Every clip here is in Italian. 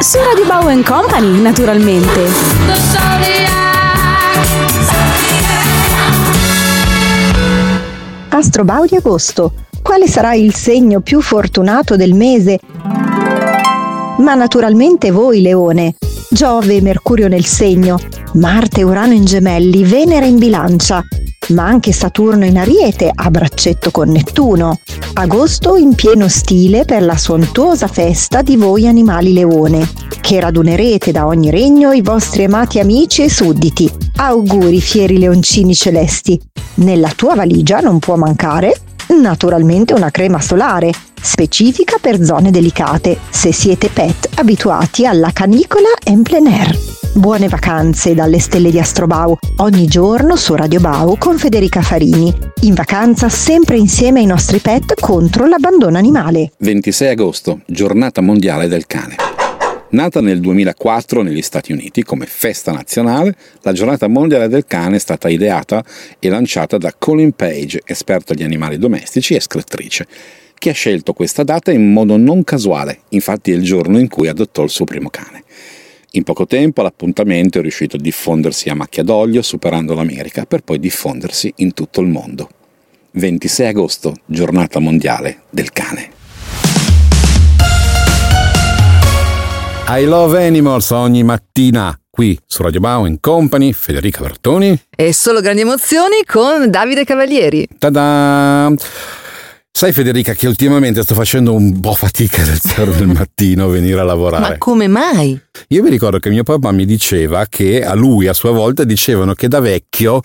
Su Radio Bau Company, naturalmente. Astro Bau di agosto. Quale sarà il segno più fortunato del mese? Ma naturalmente voi, Leone. Giove e Mercurio nel segno, Marte e Urano in Gemelli, Venere in Bilancia, ma anche Saturno in Ariete a braccetto con Nettuno. Agosto in pieno stile per la sontuosa festa di voi animali Leone, che radunerete da ogni regno i vostri amati amici e sudditi. Auguri, fieri leoncini celesti. Nella tua valigia non può mancare naturalmente una crema solare, specifica per zone delicate, se siete pet abituati alla canicola en plein air. Buone vacanze dalle stelle di Astro Bau, ogni giorno su Radio Bau con Federica Farini. In vacanza sempre insieme ai nostri pet contro l'abbandono animale. 26 agosto, giornata mondiale del cane. Nata nel 2004 negli Stati Uniti come festa nazionale, la giornata mondiale del cane è stata ideata e lanciata da Colin Page, esperta di animali domestici e scrittrice, che ha scelto questa data in modo non casuale, infatti è il giorno in cui adottò il suo primo cane. In poco tempo l'appuntamento è riuscito a diffondersi a macchia d'olio, superando l'America, per poi diffondersi in tutto il mondo. 26 agosto, giornata mondiale del cane. I Love Animals ogni mattina qui su Radio Bau Company, Federica Bertoni e solo grandi emozioni con Davide Cavalieri. Ta-da! Sai Federica che ultimamente sto facendo un po' fatica ad alzare del mattino a venire a lavorare. Ma come mai? Io mi ricordo che mio papà mi diceva che a lui a sua volta dicevano che da vecchio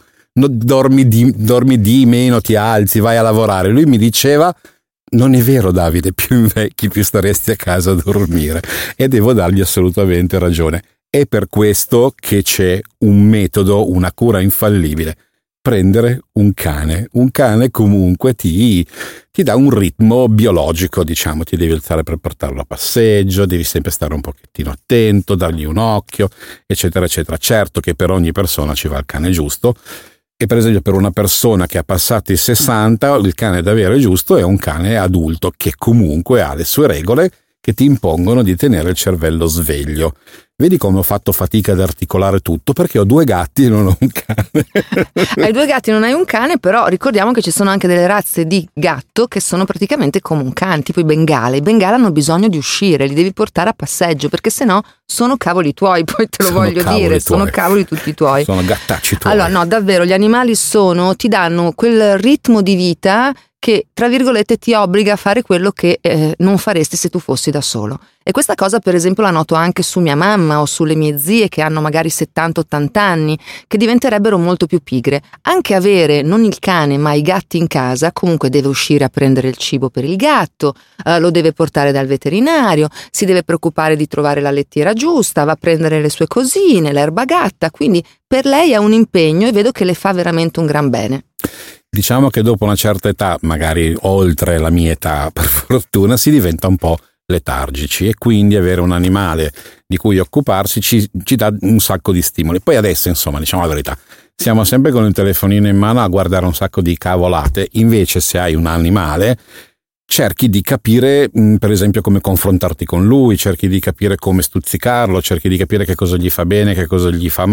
dormi di meno, ti alzi, vai a lavorare. Lui mi diceva: non è vero Davide, più invecchi più staresti a casa a dormire, e devo dargli assolutamente ragione. È per questo che c'è un metodo, una cura infallibile: prendere un cane. Un cane comunque ti dà un ritmo biologico, diciamo, ti devi alzare per portarlo a passeggio, devi sempre stare un pochettino attento, dargli un occhio, eccetera eccetera. Certo che per ogni persona ci va il cane giusto. E per esempio per una persona che ha passato i 60, il cane davvero giusto è un cane adulto che comunque ha le sue regole che ti impongono di tenere il cervello sveglio. Vedi come ho fatto fatica ad articolare tutto, perché ho 2 gatti e non ho un cane. Hai 2 gatti e non hai un cane, però ricordiamo che ci sono anche delle razze di gatto che sono praticamente come un cane, tipo i bengala. I bengala hanno bisogno di uscire, li devi portare a passeggio, perché sennò sono cavoli tuoi, poi te lo voglio dire, sono cavoli tutti tuoi. Sono gattacci tuoi. Allora no, davvero, gli animali ti danno quel ritmo di vita che, tra virgolette, ti obbliga a fare quello che non faresti se tu fossi da solo. E questa cosa, per esempio, la noto anche su mia mamma o sulle mie zie che hanno magari 70-80 anni, che diventerebbero molto più pigre. Anche avere non il cane ma i gatti in casa, comunque deve uscire a prendere il cibo per il gatto, lo deve portare dal veterinario, si deve preoccupare di trovare la lettiera giusta, va a prendere le sue cosine, l'erba gatta, quindi per lei è un impegno e vedo che le fa veramente un gran bene. Diciamo che dopo una certa età, magari oltre la mia età per fortuna, si diventa un po' letargici, e quindi avere un animale di cui occuparsi ci dà un sacco di stimoli. Poi adesso, insomma, diciamo la verità, siamo sempre con il telefonino in mano a guardare un sacco di cavolate. Invece se hai un animale cerchi di capire, per esempio, come confrontarti con lui, cerchi di capire come stuzzicarlo, cerchi di capire che cosa gli fa bene, che cosa gli fa